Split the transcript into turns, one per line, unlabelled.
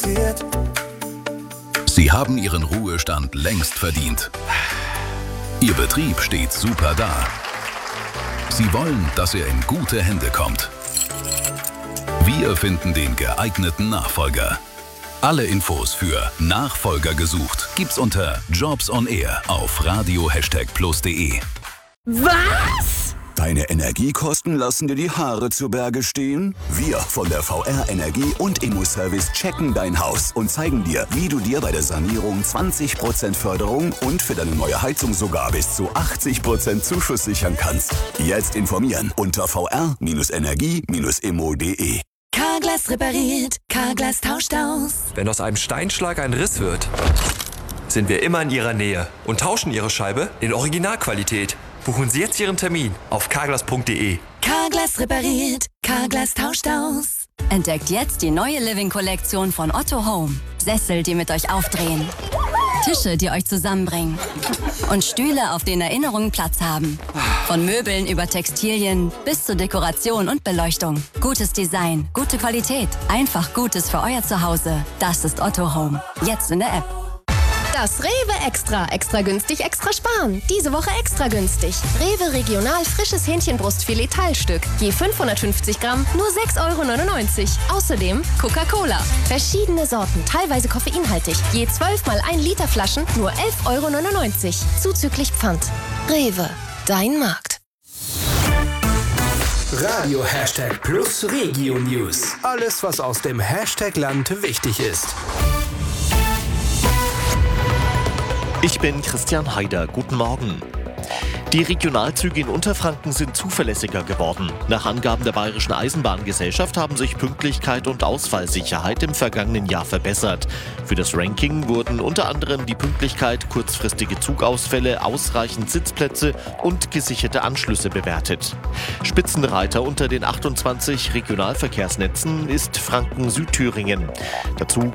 reflektiert.
Sie haben Ihren Ruhestand längst verdient. Ihr Betrieb steht super da. Sie wollen, dass er in gute Hände kommt. Wir finden den geeigneten Nachfolger. Alle Infos für Nachfolger gesucht gibt's unter Jobs on Air auf radio#plus.de.
Was?
Deine Energiekosten lassen dir die Haare zu Berge stehen? Wir von der VR Energie und Immo-Service checken dein Haus und zeigen dir, wie du dir bei der Sanierung 20% Förderung und für deine neue Heizung sogar bis zu 80% Zuschuss sichern kannst. Jetzt informieren unter vr-energie-immo.de.
Carglass repariert, Carglass tauscht aus.
Wenn aus einem Steinschlag ein Riss wird, sind wir immer in Ihrer Nähe und tauschen Ihre Scheibe in Originalqualität. Buchen Sie jetzt Ihren Termin auf carglass.de.
Carglass repariert, Carglass tauscht aus.
Entdeckt jetzt die neue Living-Kollektion von Otto Home. Sessel, die mit euch aufdrehen. Tische, die euch zusammenbringen. Und Stühle, auf denen Erinnerungen Platz haben. Von Möbeln über Textilien bis zur Dekoration und Beleuchtung. Gutes Design, gute Qualität. Einfach Gutes für euer Zuhause. Das ist Otto Home. Jetzt in der App.
Das Rewe Extra. Extra günstig, extra sparen. Diese Woche extra günstig. Rewe Regional frisches Hähnchenbrustfilet Teilstück. Je 550 Gramm, nur 6,99 €. Außerdem Coca-Cola. Verschiedene Sorten, teilweise koffeinhaltig. Je 12 mal 1 Liter Flaschen, nur 11,99 €. Zuzüglich Pfand. Rewe. Dein Markt.
Radio #Plus Regio News. Alles, was aus dem Hashtag-Land wichtig ist.
Ich bin Christian Haider. Guten Morgen. Die Regionalzüge in Unterfranken sind zuverlässiger geworden. Nach Angaben der Bayerischen Eisenbahngesellschaft haben sich Pünktlichkeit und Ausfallsicherheit im vergangenen Jahr verbessert. Für das Ranking wurden unter anderem die Pünktlichkeit, kurzfristige Zugausfälle, ausreichend Sitzplätze und gesicherte Anschlüsse bewertet. Spitzenreiter unter den 28 Regionalverkehrsnetzen ist Franken-Südthüringen. Dazu